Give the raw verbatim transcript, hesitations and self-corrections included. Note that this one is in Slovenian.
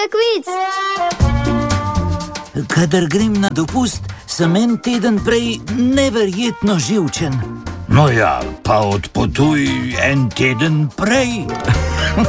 kviz. Kadar grem na dopust, sem en teden prej neverjetno živčen. No ja, pa odpotuj en teden prej.